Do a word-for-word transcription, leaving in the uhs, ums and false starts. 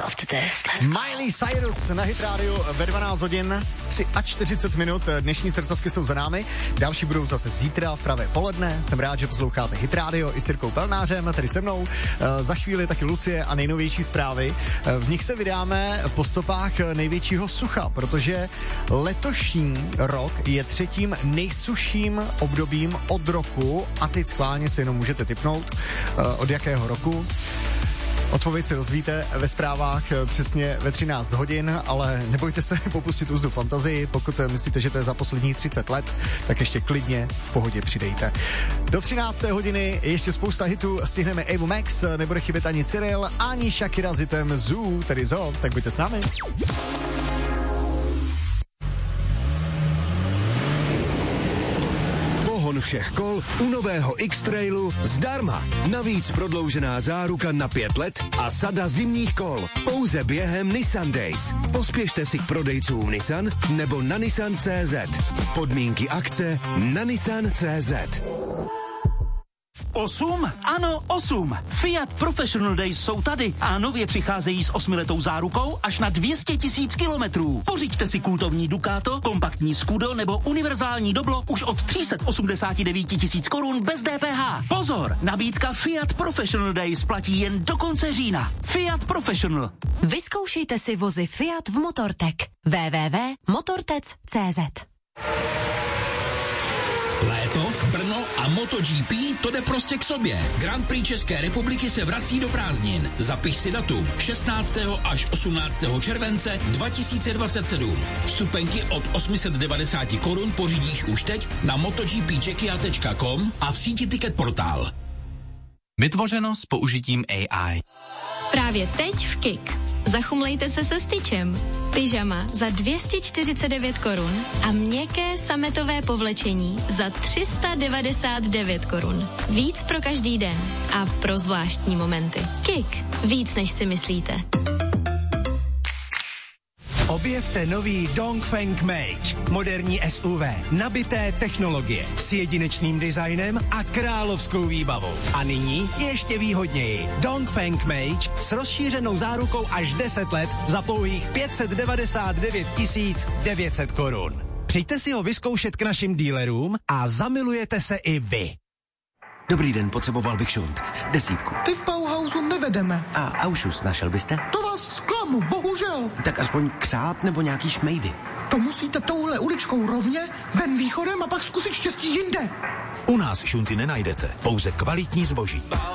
after this. Let's go. Miley Cyrus na Hit Radio ve dvanáct hodin, čtyřicet tři minut, dnešní srdcovky jsou za námi, další budou zase zítra v pravé poledne. Jsem rád, že posloucháte Hit Radio i s Jirkou Pelnářem, tady se mnou. Za chvíli taky Lucie a nejnovější zprávy. V nich se vydáme po stopách největšího sucha, protože letošní rok je třetím nejsušším obdobím od roku a teď schválně si jenom můžete tipnout, od jakého roku. Odpověď si rozvíte ve zprávách přesně ve třináct hodin, ale nebojte se popustit úzdu fantazii. Pokud myslíte, že to je za posledních třicet let, tak ještě klidně v pohodě přidejte. Do třinácté hodiny ještě spousta hitů, stihneme Ava Max, nebude chybět ani Cyril, ani Shakira s hitem Zoo, tedy Zoo, tak buďte s námi. Všech kol u nového X-Trailu zdarma. Navíc prodloužená záruka na pět let a sada zimních kol. Pouze během Nissan Days. Pospěšte si k prodejcům Nissan nebo na nissan tečka cé zet. Podmínky akce na nissan tečka cé zet. Osm? Ano, osm. Fiat Professional Days jsou tady a nově přicházejí s osmiletou zárukou až na dvě stě tisíc kilometrů. Pořiďte si kultovní Ducato, kompaktní Scudo nebo univerzální Doblo už od tři sta osmdesát devět tisíc korun bez dé pé há. Pozor, nabídka Fiat Professional Days platí jen do konce října. Fiat Professional. Vyzkoušejte si vozy Fiat v Motortec. w w w tečka motortec tečka cé zet. Léto, Brno a MotoGP, to jde prostě k sobě. Grand Prix České republiky se vrací do prázdnin. Zapiš si datum šestnáctého až osmnáctého července dva tisíce dvacet sedm. Vstupenky od osm set devadesát korun pořídíš už teď na motogpčekia tečka com a v síti Ticket Portál. Vytvořeno s použitím á í. Právě teď v Kik. Zachumlejte se se styčem. Pyžama za dvě stě čtyřicet devět korun a měkké sametové povlečení za tři sta devadesát devět korun. Víc pro každý den a pro zvláštní momenty. Kik. Víc, než si myslíte. Objevte nový Dongfeng Mage, moderní es ú vé, nabité technologie, s jedinečným designem a královskou výbavou. A nyní ještě výhodněji. Dongfeng Mage s rozšířenou zárukou až deset let za pouhých pět set devadesát devět tisíc devět set korun. Přijďte si ho vyzkoušet k našim dílerům a zamilujete se i vy. Dobrý den, potřeboval bych šunt. Desítku. Ty v Bauhausu nevedeme. A Aušus našel byste? To vás zklamu, bohužel. Tak aspoň křáp nebo nějaký šmejdy. To musíte touhle uličkou rovně, ven východem a pak zkusit štěstí jinde. U nás šunty nenajdete, pouze kvalitní zboží.